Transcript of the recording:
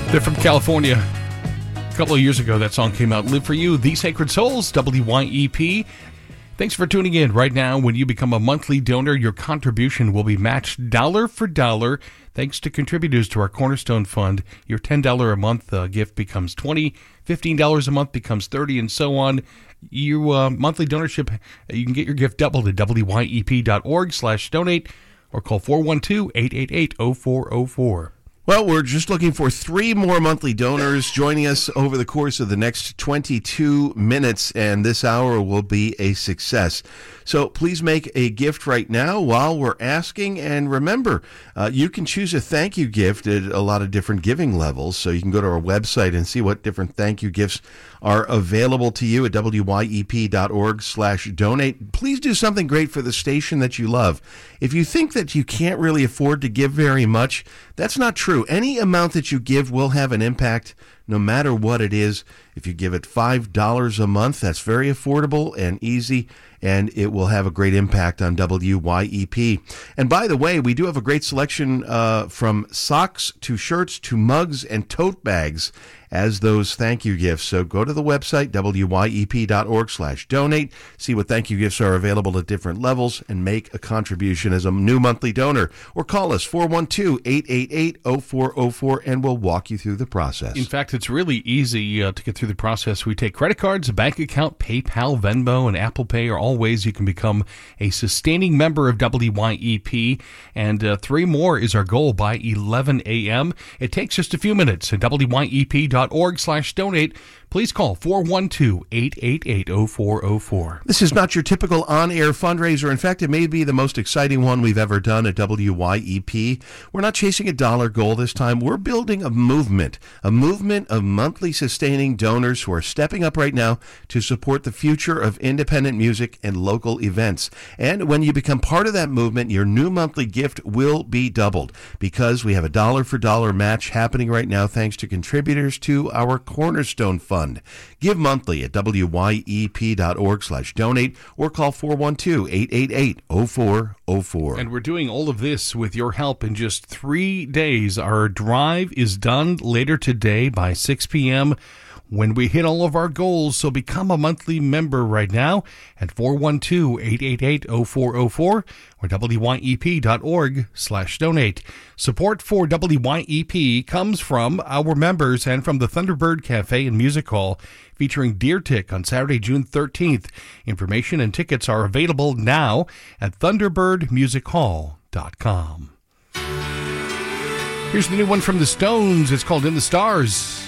They're from California. A couple of years ago, that song came out. Live for You, The Sacred Souls, WYEP. Thanks for tuning in. Right now, when you become a monthly donor, your contribution will be matched dollar for dollar. Thanks to contributors to our Cornerstone Fund, your $10 a month gift becomes $20, $15 a month becomes $30, and so on. Your monthly donorship, you can get your gift doubled at wyep.org/donate or call 412-888-0404. Well, we're just looking for 3 more monthly donors joining us over the course of the next 22 minutes, and this hour will be a success. So please make a gift right now while we're asking, and remember, you can choose a thank you gift at a lot of different giving levels, so you can go to our website and see what different thank you gifts are available to you at wyep.org/donate. Please do something great for the station that you love. If you think that you can't really afford to give very much, that's not true. Any amount that you give will have an impact no matter what it is. If you give it $5 a month, that's very affordable and easy, and it will have a great impact on WYEP. And by the way, we do have a great selection from socks to shirts to mugs and tote bags as those thank you gifts. So go to the website, wyep.org/donate, see what thank you gifts are available at different levels, and make a contribution as a new monthly donor. Or call us, 412-888-0404, and we'll walk you through the process. In fact, it's really easy to get through the process. We take credit cards, a bank account, PayPal, Venmo, and Apple Pay are all ways you can become a sustaining member of WYEP. And 3 more is our goal by 11 a.m. It takes just a few minutes at wyep.org/donate. Please call 412-888-0404. This is not your typical on-air fundraiser. In fact, it may be the most exciting one we've ever done at WYEP. We're not chasing a dollar goal this time. We're building a movement of monthly sustaining donors who are stepping up right now to support the future of independent music and local events. And when you become part of that movement, your new monthly gift will be doubled because we have a dollar-for-dollar match happening right now thanks to contributors to our Cornerstone Fund. Give monthly at wyep.org/donate or call 412-888-0404. And we're doing all of this with your help in just 3 days. Our drive is done later today by 6 p.m. when we hit all of our goals. So become a monthly member right now at 412-888-0404 or wyep.org/donate. Support for WYEP comes from our members and from the Thunderbird Cafe and Music Hall featuring Deer Tick on Saturday, June 13th. Information and tickets are available now at thunderbirdmusichall.com. Here's the new one from the Stones. It's called In the Stars.